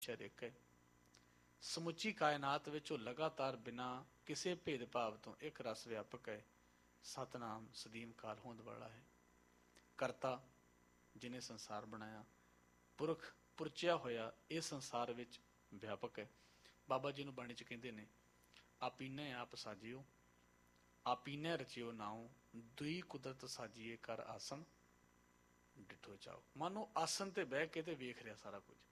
ਸ਼ਰ ਇੱਕ ਹੈ। ਸਮੁੱਚੀ ਕਾਇਨਾਤ ਵਿੱਚ ਉਹ ਲਗਾਤਾਰ ਬਿਨਾਂ ਕਿਸੇ ਭੇਦਭਾਵ ਤੋਂ ਇੱਕ ਰਸ ਵਿਆਪਕ ਹੈ। ਸਤਨਾਮ ਸਦੀਮ ਕਾਲ ਹੋਂਦ ਵਾਲਾ ਹੈ। ਕਰਤਾ ਜਿਹਨੇ ਸੰਸਾਰ ਬਣਾਇਆ, ਪੁਰਖ ਪੁਰਚਿਆ ਹੋਇਆ ਇਹ ਸੰਸਾਰ ਵਿੱਚ ਵਿਆਪਕ ਹੈ। ਬਾਬਾ ਜੀ ਨੂੰ ਬਾਣੀ 'ਚ ਕਹਿੰਦੇ ਨੇ, ਆਪੀਨੇ ਆਪ ਸਾਜਿਓ, ਆਪੀਨੇ ਰਚਿਓ ਨਾਉ, ਦੁਈ ਕੁਦਰਤ ਸਾਜੀਏ ਕਰ ਆਸਣ ਡਿਠੋ ਚਾਓ। ਮਾਨੋ ਆਸਣ ਤੇ ਬਹਿ ਕੇ ਤੇ ਵੇਖ ਰਿਹਾ ਸਾਰਾ ਕੁਝ।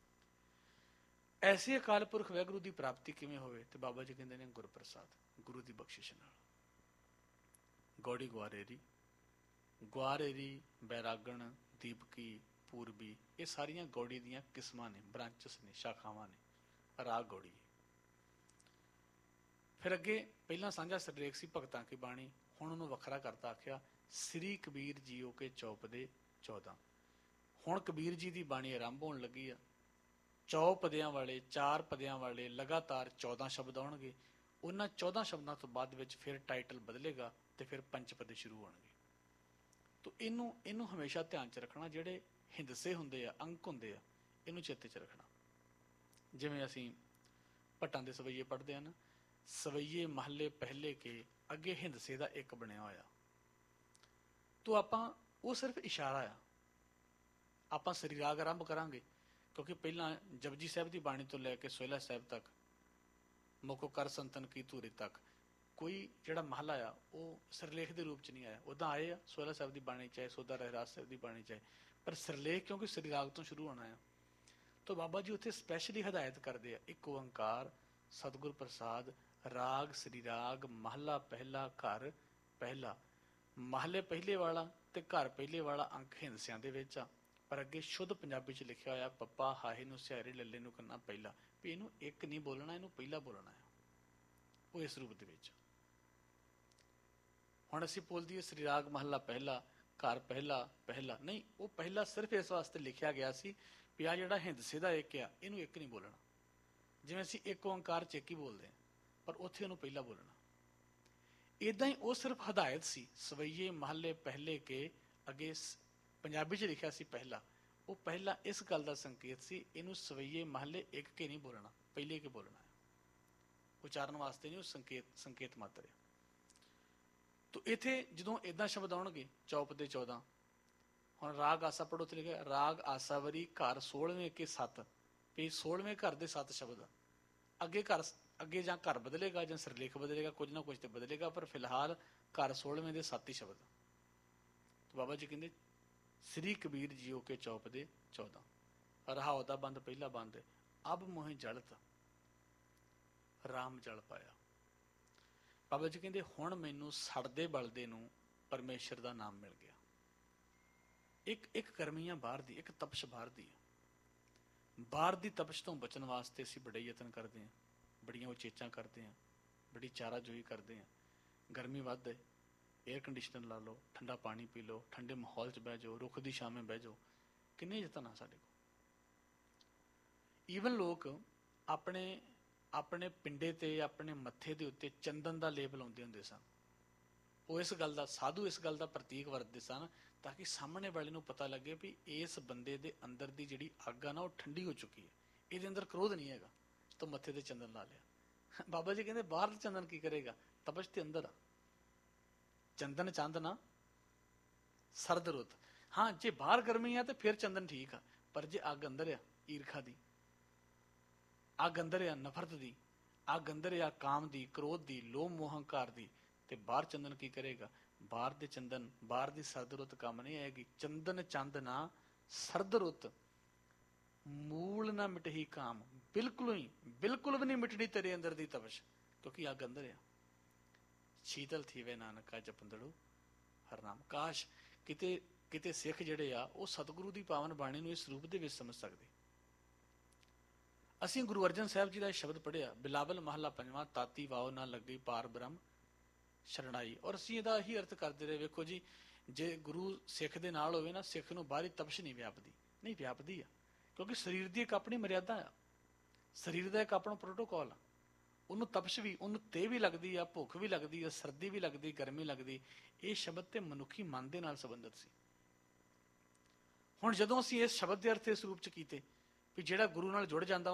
ਐਸੇ ਅਕਾਲ ਪੁਰਖ ਵਾਹਿਗੁਰੂ ਦੀ ਪ੍ਰਾਪਤੀ ਕਿਵੇਂ ਹੋਵੇ? ਤੇ ਬਾਬਾ ਜੀ ਕਹਿੰਦੇ ਨੇ, ਗੁਰ ਪ੍ਰਸਾਦ, ਗੁਰੂ ਦੀ ਬਖਸ਼ਿਸ਼ ਨਾਲ। ਗੌੜੀ ਗੁਆਰੇਰੀ, ਗੁਆਰੇਰੀ, ਬੈਰਾਗਣ, ਦੀਪਕੀ, ਪੂਰਬੀ, ਇਹ ਸਾਰੀਆਂ ਗੌੜੀ ਦੀਆਂ ਕਿਸਮਾਂ ਨੇ, ਬ੍ਰਾਂਚਸ ਨੇ, ਸ਼ਾਖਾਵਾਂ ਨੇ। ਰਾਗ ਗੌੜੀ। ਫਿਰ ਅੱਗੇ ਪਹਿਲਾਂ ਸਾਂਝਾ ਸਿਰਲੇਖ ਸੀ ਭਗਤਾਂ ਕੀ ਬਾਣੀ, ਹੁਣ ਉਹਨੂੰ ਵੱਖਰਾ ਕਰਤਾ, ਆਖਿਆ ਸ੍ਰੀ ਕਬੀਰ ਜੀਓ ਕੇ ਚੌਪਦੇ 14। ਹੁਣ ਕਬੀਰ ਜੀ ਦੀ ਬਾਣੀ ਆਰੰਭ ਹੋਣ ਲੱਗੀ ਆ। 100 ਪਦਿਆਂ ਵਾਲੇ, 4 ਪਦਿਆਂ ਵਾਲੇ ਲਗਾਤਾਰ 14 ਸ਼ਬਦ ਆਉਣਗੇ। ਉਹਨਾਂ 14 ਸ਼ਬਦਾਂ ਤੋਂ ਬਾਅਦ ਵਿੱਚ ਫਿਰ ਟਾਈਟਲ ਬਦਲੇਗਾ ਤੇ ਫਿਰ ਪੰਚਪਦੇ ਸ਼ੁਰੂ ਹੋਣਗੇ। ਤੋ ਇਹਨੂੰ ਹਮੇਸ਼ਾ ਧਿਆਨ 'ਚ ਰੱਖਣਾ। ਜਿਹੜੇ ਹਿੰਦਸੇ ਹੁੰਦੇ ਆ, ਅੰਕ ਹੁੰਦੇ ਆ, ਇਹਨੂੰ ਚੇਤੇ 'ਚ ਰੱਖਣਾ। ਜਿਵੇਂ ਅਸੀਂ ਭੱਟਾਂ ਦੇ ਸਵਈਏ ਪੜ੍ਹਦੇ ਆ ਨਾ, ਸਵਈਏ ਮਹੱਲੇ ਪਹਿਲੇ ਕੇ, ਅੱਗੇ ਹਿੰਦਸੇ ਦਾ ਇੱਕ ਬਣਿਆ ਹੋਇਆ। ਤੋ ਆਪਾਂ ਉਹ ਸਿਰਫ ਇਸ਼ਾਰਾ ਆ। ਆਪਾਂ ਸ੍ਰੀ ਰਾਗ ਆਰੰਭ ਕਰਾਂਗੇ ਕਿਉਂਕਿ ਪਹਿਲਾਂ ਜਪਜੀ ਸਾਹਿਬ ਦੀ ਬਾਣੀ ਤੋਂ ਲੈ ਕੇ ਸੋਹਿਲਾ ਸਾਹਿਬ ਤੱਕ, ਮੁੱਖ ਕਰ ਸੰਤਨ ਕੀ ਧੂਰੀ ਤੱਕ, ਕੋਈ ਜਿਹੜਾ ਮਹਲਾ ਆ ਉਹ ਸਿਰਲੇਖ ਦੇ ਰੂਪ 'ਚ ਨਹੀਂ ਆਇਆ। ਉੱਦਾਂ ਆਏ ਆ ਸੋਹਿਲਾ ਸਾਹਿਬ ਦੀ ਬਾਣੀ ਚਾਹੇ ਸੋਧਾ ਰਹਿਰਾਸ ਸਾਹਿਬ ਦੀ ਬਾਣੀ ਚਾਹੇ, ਪਰ ਸਿਰਲੇਖ ਕਿਉਂਕਿ ਸ੍ਰੀ ਰਾਗ ਤੋਂ ਸ਼ੁਰੂ ਹੋਣਾ ਆ। ਤਾਂ ਬਾਬਾ ਜੀ ਉੱਥੇ ਸਪੈਸ਼ਲੀ ਹਦਾਇਤ ਕਰਦੇ ਆ, ਇੱਕ ਓੰਕਾਰ ਸਤਿਗੁਰ ਪ੍ਰਸਾਦ, ਰਾਗ ਸ੍ਰੀ ਰਾਗ, ਮਹਲਾ ਪਹਿਲਾ, ਘਰ ਪਹਿਲਾ। ਮਹਲੇ ਪਹਿਲੇ ਵਾਲਾ ਤੇ ਘਰ ਪਹਿਲੇ ਵਾਲਾ ਅੰਕ ਹਿੰਦਸਿਆਂ ਦੇ ਵਿੱਚ ਆ, ਪਰ ਅੱਗੇ ਸ਼ੁੱਧ ਪੰਜਾਬੀ 'ਚ ਲਿਖਿਆ ਹੋਇਆ ਪੱਪਾ ਹਾਹੇ ਨੂੰ ਸਿਆਰੇ ਲੱਲੇ ਨੂੰ ਕੰਨਾ ਪਹਿਲਾ, ਵੀ ਇਹਨੂੰ ਇੱਕ ਨਹੀਂ ਬੋਲਣਾ, ਇਹਨੂੰ ਪਹਿਲਾ ਬੋਲਣਾ ਆ। ਉਹ ਇਸ ਰੂਪ ਦੇ ਵਿੱਚ। ਹੁਣ ਅਸੀਂ ਬੋਲਦੀ ਹੈ ਸ੍ਰੀ ਰਾਗ ਮਹੱਲਾ ਪਹਿਲਾ, ਘਰ ਪਹਿਲਾ, ਪਹਿਲਾ ਨਹੀਂ, ਉਹ ਪਹਿਲਾ ਸਿਰਫ ਇਸ ਵਾਸਤੇ ਲਿਖਿਆ ਗਿਆ ਸੀ ਵੀ ਆਹ ਜਿਹੜਾ ਹਿੰਦਸੇ ਦਾ ਇੱਕ ਆ, ਇਹਨੂੰ ਇੱਕ ਨਹੀਂ ਬੋਲਣਾ। ਜਿਵੇਂ ਅਸੀਂ ਇੱਕ ਓੰਕਾਰ 'ਚ ਇੱਕ ਹੀ ਬੋਲਦੇ ਹਾਂ, ਪਰ ਉੱਥੇ ਉਹਨੂੰ ਪਹਿਲਾ ਬੋਲਣਾ। ਇੱਦਾਂ ਹੀ ਉਹ ਸਿਰਫ ਹਦਾਇਤ ਸੀ। ਸਵਈਏ ਮਹੱਲੇ ਪਹਿਲੇ ਕੇ, ਅੱਗੇ ਪੰਜਾਬੀ 'ਚ ਲਿਖਿਆ ਸੀ ਪਹਿਲਾ, ਉਹ ਪਹਿਲਾ ਇਸ ਗੱਲ ਦਾ ਸੰਕੇਤ ਸੀ, ਇਹਨੂੰ ਸਵਈਏ ਮਹੱਲੇ ਇੱਕ ਕੇ ਨਹੀਂ ਬੋਲਣਾ, ਪਹਿਲੇ ਕੇ ਬੋਲਣਾ ਹੈ। ਉਚਾਰਨ ਵਾਸਤੇ ਨਹੀਂ, ਉਹ ਸੰਕੇਤ ਮਾਤਰ ਹੈ। ਤੋ ਇੱਥੇ ਜਦੋਂ ਏਦਾਂ ਸ਼ਬਦ ਆਉਣਗੇ ਚੌਪ ਦੇ 14, ਹੁਣ ਰਾਗ ਆਸਾ ਪੜੋ, ਉੱਥੇ ਲਿਖਿਆ ਰਾਗ ਆਸਾਵਰੀ ਘਰ 16ਵੇਂ ਕੇ 7, ਵੀ 16ਵੇਂ ਘਰ ਦੇ 7 ਸ਼ਬਦ। ਅੱਗੇ ਜਾਂ ਘਰ ਬਦਲੇਗਾ ਜਾਂ ਸਿਰਲੇਖ ਬਦਲੇਗਾ, ਕੁਝ ਨਾ ਕੁਝ ਤੇ ਬਦਲੇਗਾ, ਪਰ ਫਿਲਹਾਲ ਘਰ 16ਵੇਂ ਦੇ 7 ਹੀ ਸ਼ਬਦ। ਬਾਬਾ ਜੀ ਕਹਿੰਦੇ ਸ੍ਰੀ ਕਬੀਰ ਜੀਓ ਕੇ ਚੌਪ ਦੇ 14। ਰਹਾਉ ਦਾ ਬੰਦ ਪਹਿਲਾ ਬੰਦ, ਅਬ ਮੋਹਿ ਜਲਤ ਰਾਮ ਜਲ ਪਾਇਆ। ਬਾਬਾ ਜੀ ਕਹਿੰਦੇ ਹੁਣ ਮੈਨੂੰ ਸੜਦੇ ਬਲਦੇ ਨੂੰ ਪਰਮੇਸ਼ਰ ਦਾ ਨਾਮ ਮਿਲ ਗਿਆ। ਇੱਕ ਗਰਮੀਆਂ ਬਾਹਰ ਦੀ, ਇੱਕ ਤਪਸ਼ ਬਾਹਰ ਦੀ। ਬਾਹਰ ਦੀ ਤਪਸ਼ ਤੋਂ ਬਚਣ ਵਾਸਤੇ ਅਸੀਂ ਬੜੇ ਯਤਨ ਕਰਦੇ ਹਾਂ, ਬੜੀਆਂ ਉਚੇਚਾਂ ਕਰਦੇ ਹਾਂ, ਬੜੀ ਚਾਰਾਜੋਈ ਕਰਦੇ ਹਾਂ। ਗਰਮੀ ਵੱਧ ਹੈ, ਏਅਰ ਕੰਡੀਸ਼ਨਰ ਲਾ ਲਓ, ਠੰਡਾ ਪਾਣੀ ਪੀ ਲਓ, ਠੰਡੇ ਮਾਹੌਲ 'ਚ ਬਹਿ ਜਾਓ, ਰੁੱਖ ਦੀ ਛਾਵੇਂ ਬਹਿ ਜਾਓ। ਕਿੰਨੇ ਯਤਨ ਆ ਸਾਡੇ ਕੋਲ। ਈਵਨ ਲੋਕ ਆਪਣੇ ਪਿੰਡੇ ਤੇ, ਆਪਣੇ ਮੱਥੇ ਦੇ ਉੱਤੇ ਚੰਦਨ ਦਾ ਲੇਪ ਲਾਉਂਦੇ ਹੁੰਦੇ ਸਨ। ਉਹ ਇਸ ਗੱਲ ਦਾ, ਸਾਧੂ ਇਸ ਗੱਲ ਦਾ ਪ੍ਰਤੀਕ ਵਰਤਦੇ ਸਨ ਤਾਂ ਕਿ ਸਾਹਮਣੇ ਵਾਲੇ ਨੂੰ ਪਤਾ ਲੱਗੇ ਵੀ ਇਸ ਬੰਦੇ ਦੇ ਅੰਦਰ ਦੀ ਜਿਹੜੀ ਅੱਗ ਆ ਨਾ, ਉਹ ਠੰਡੀ ਹੋ ਚੁੱਕੀ ਹੈ, ਇਹਦੇ ਅੰਦਰ ਕ੍ਰੋਧ ਨਹੀਂ ਹੈਗਾ, ਤਾਂ ਮੱਥੇ ਤੇ ਚੰਦਨ ਲਾ ਲਿਆ। ਬਾਬਾ ਜੀ ਕਹਿੰਦੇ ਬਾਹਰ ਚੰਦਨ ਕੀ ਕਰੇਗਾ, ਤਪਸ਼ ਤੇ ਅੰਦਰ ਆ। ਚੰਦਨ ਚੰਦ ਨਾ ਸਰਦ ਰੁੱਤ। ਹਾਂ, ਜੇ ਬਾਹਰ ਗਰਮੀ ਆ ਤੇ ਫਿਰ ਚੰਦਨ ਠੀਕ ਆ, ਪਰ ਜੇ ਅੱਗ ਅੰਦਰ ਆ ਈਰਖਾ ਦੀ, ਅੱਗ ਅੰਦਰ ਆ ਨਫ਼ਰਤ ਦੀ, ਅੱਗ ਅੰਦਰ ਆ ਕਾਮ ਦੀ, ਕ੍ਰੋਧ ਦੀ, ਲੋਭ ਮੋਹ ਹੰਕਾਰ ਦੀ, ਤੇ ਬਾਹਰ ਚੰਦਨ ਕੀ ਕਰੇਗਾ। ਬਾਹਰ ਦੇ ਚੰਦਨ, ਬਾਹਰ ਦੀ ਸਰਦ ਰੁੱਤ ਕੰਮ ਨਹੀਂ ਆਏਗੀ। ਚੰਦਨ ਚੰਦ ਨਾ ਸਰਦ ਰੁੱਤ, ਮੂਲ ਨਾ ਮਿਟਹੀ ਕਾਮ, ਬਿਲਕੁਲ ਵੀ ਨਹੀਂ ਮਿਟਣੀ ਤੇਰੇ ਅੰਦਰ ਦੀ ਤਪਸ਼, ਕਿਉਂਕਿ ਅੱਗ ਅੰਦਰ ਆ। ਸ਼ੀਤਲ ਥੀਵੇ ਨਾਨਕਾ ਜਪੰਦੜੂ ਹਰਨਾਮ। ਕਾਸ਼ ਕਿਤੇ ਸਿੱਖ ਜਿਹੜੇ ਆ ਉਹ ਸਤਿਗੁਰੂ ਦੀ ਪਾਵਨ ਬਾਣੀ ਨੂੰ ਇਸ ਰੂਪ ਦੇ ਵਿੱਚ ਸਮਝ ਸਕਦੇ। ਅਸੀਂ ਗੁਰੂ ਅਰਜਨ ਸਾਹਿਬ ਜੀ ਦਾ ਸ਼ਬਦ ਪੜ੍ਹਿਆ, ਬਿਲਾਵਲ ਮਹੱਲਾ ਪੰਜਵਾਂ, ਤਾਤੀ ਵਾਓ ਨਾ ਲੱਗੀ ਪਾਰ ਬ੍ਰਹਮ ਸ਼ਰਣਾਈ। ਔਰ ਅਸੀਂ ਇਹਦਾ ਇਹੀ ਅਰਥ ਕਰਦੇ ਰਹੇ। ਵੇਖੋ ਜੀ, ਜੇ ਗੁਰੂ ਸਿੱਖ ਦੇ ਨਾਲ ਹੋਵੇ ਨਾ, ਸਿੱਖ ਨੂੰ ਬਾਹਰੀ ਤਪਸ਼ ਨਹੀਂ ਵਿਆਪਦੀ। ਨਹੀਂ, ਵਿਆਪਦੀ ਆ, ਕਿਉਂਕਿ ਸਰੀਰ ਦੀ ਇੱਕ ਆਪਣੀ ਮਰਿਆਦਾ ਆ, ਸਰੀਰ ਦਾ ਇੱਕ ਆਪਣਾ ਪ੍ਰੋਟੋਕਾਲ ਆ। ਉਹਨੂੰ ਤਪਸ਼ ਵੀ, ਉਹਨੂੰ ਤੇਹ ਵੀ ਲੱਗਦੀ ਆ, ਭੁੱਖ ਵੀ ਲੱਗਦੀ ਆ, ਸਰਦੀ ਵੀ ਲੱਗਦੀ, ਗਰਮੀ ਲੱਗਦੀ। ਇਹ ਸ਼ਬਦ ਤੇ ਮਨੁੱਖੀ ਮਨ ਦੇ ਨਾਲ ਸੰਬੰਧਿਤ ਸੀ। ਹੁਣ ਜਦੋਂ ਅਸੀਂ ਇਸ ਸ਼ਬਦ ਦੇ ਅਰਥ ਇਸ ਰੂਪ 'ਚ ਕੀਤੇ ਵੀ ਜਿਹੜਾ ਗੁਰੂ ਨਾਲ ਜੁੜ ਜਾਂਦਾ